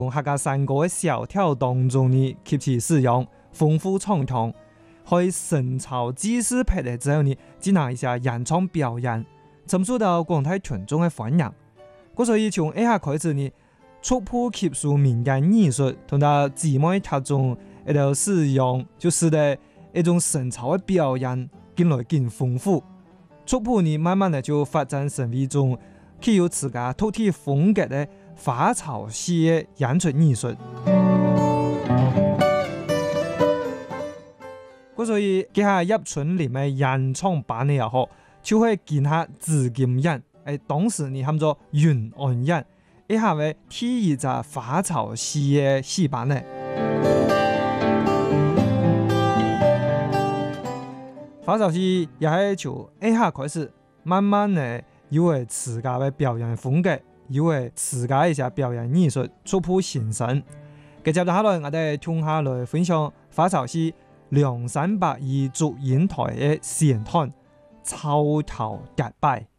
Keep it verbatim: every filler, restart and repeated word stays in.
用客家山歌的小调当中呢，吸取使用，丰富唱腔。喺神朝祭祀拍的之後呢，進行一下演唱表演，參受到廣大群眾嘅歡迎。咁所以從一下開始呢，族譜吸收民間藝術同埋姊妹客中一度使用，就使得一種神朝嘅表演更來更豐富。族譜呢，慢慢的就發展成為一種具有自家獨特風格的花草戲嘅演出藝術。咁所以佢下入春裡嘅演唱版嘅又好，就會見下紫金演，誒當時呢喊做雲安演，一下會第一隻花草戲嘅戲版咧。花草戲也係從一下開始，慢慢嘅有為自家嘅表演風格，有為自家一些表演藝術逐步形成。接住下來，我哋聽下來分享花草戲梁山伯與祝英台嘅線段，草頭結拜。